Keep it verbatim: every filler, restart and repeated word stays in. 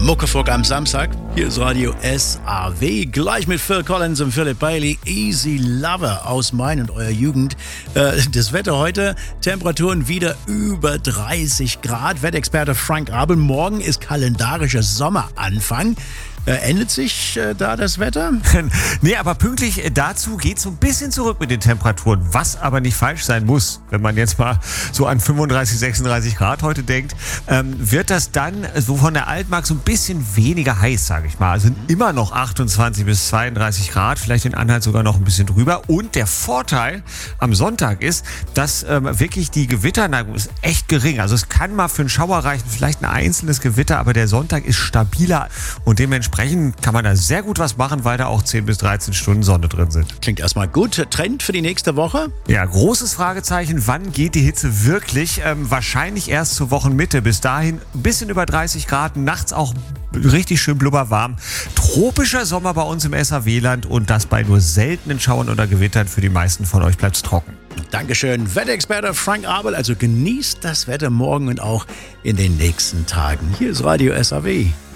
Muckefuck am Samstag. Hier ist Radio S A W. Gleich mit Phil Collins und Philip Bailey. Easy Lover aus mein und eurer Jugend. Äh, das Wetter heute, Temperaturen wieder über dreißig Grad. Wettexperte Frank Abel. Morgen ist kalendarischer Sommeranfang. Äh, ändert sich äh, da das Wetter? Nee, aber pünktlich äh, dazu geht es so ein bisschen zurück mit den Temperaturen, was aber nicht falsch sein muss. Wenn man jetzt mal so an fünfunddreißig, sechsunddreißig Grad heute denkt, ähm, wird das dann so von der Altmark so ein bisschen weniger heiß, sage ich mal. Also immer noch achtundzwanzig bis zweiunddreißig Grad, vielleicht in Anhalt sogar noch ein bisschen drüber. Und der Vorteil am Sonntag ist, dass ähm, wirklich die Gewitterneigung ist echt gering. Also es kann mal für einen Schauer reichen, vielleicht ein einzelnes Gewitter, aber der Sonntag ist stabiler und dementsprechend kann man da sehr gut was machen, weil da auch zehn bis dreizehn Stunden Sonne drin sind. Klingt erstmal gut. Trend für die nächste Woche? Ja, großes Fragezeichen. Wann geht die Hitze wirklich? Ähm, wahrscheinlich erst zur Wochenmitte. Bis dahin ein bisschen über dreißig Grad, nachts auch richtig schön blubberwarm. Tropischer Sommer bei uns im S A W-Land und das bei nur seltenen Schauern oder Gewittern. Für die meisten von euch bleibt es trocken. Dankeschön, Wetterexperte Frank Abel. Also genießt das Wetter morgen und auch in den nächsten Tagen. Hier ist Radio S A W.